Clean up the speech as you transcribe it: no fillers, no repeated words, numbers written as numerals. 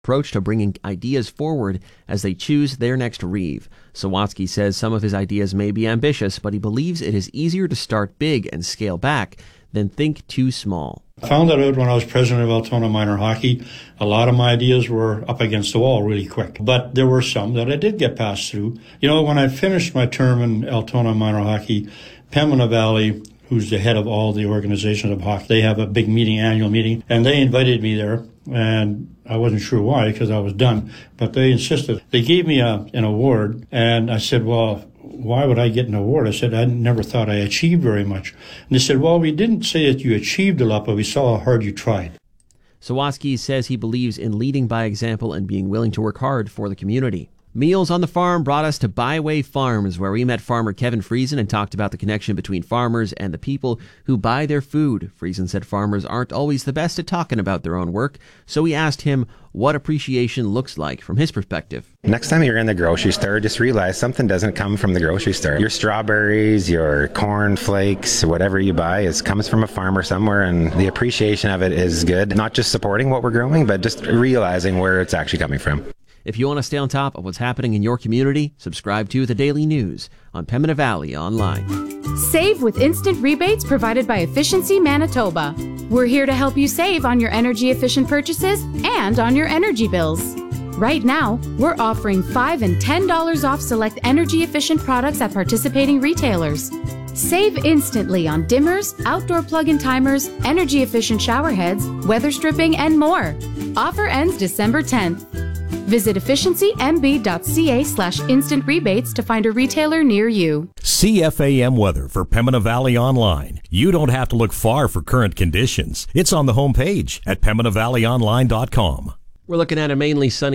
approach to bringing ideas forward as they choose their next reeve. Sawatsky says some of his ideas may be ambitious, but he believes it is easier to start big and scale back than think too small. I found that out when I was president of Altona Minor Hockey. A lot of my ideas were up against the wall really quick, but there were some that I did get passed through. You know, when I finished my term in Altona Minor Hockey, Pembina Valley, who's the head of all the organizations of hockey, they have a big meeting, annual meeting, and they invited me there, and I wasn't sure why because I was done, but they insisted. They gave me an award, and I said, well, why would I get an award? I said, I never thought I achieved very much. And they said, well, we didn't say that you achieved a lot, but we saw how hard you tried. Sawatsky says he believes in leading by example and being willing to work hard for the community. Meals on the Farm brought us to Byway Farms, where we met farmer Kevin Friesen and talked about the connection between farmers and the people who buy their food. Friesen said farmers aren't always the best at talking about their own work, so we asked him what appreciation looks like from his perspective. Next time you're in the grocery store, just realize something doesn't come from the grocery store. Your strawberries, your corn flakes, whatever you buy comes from a farmer somewhere, and the appreciation of it is good. Not just supporting what we're growing, but just realizing where it's actually coming from. If you want to stay on top of what's happening in your community, subscribe to The Daily News on Pembina Valley Online. Save with instant rebates provided by Efficiency Manitoba. We're here to help you save on your energy-efficient purchases and on your energy bills. Right now, we're offering $5 and $10 off select energy-efficient products at participating retailers. Save instantly on dimmers, outdoor plug-in timers, energy-efficient shower heads, weather stripping, and more. Offer ends December 10th. Visit efficiencymb.ca/instant rebates to find a retailer near you. CFAM weather for Pembina Valley Online. You don't have to look far for current conditions. It's on the homepage at pembinavalleyonline.com. We're looking at a mainly sunny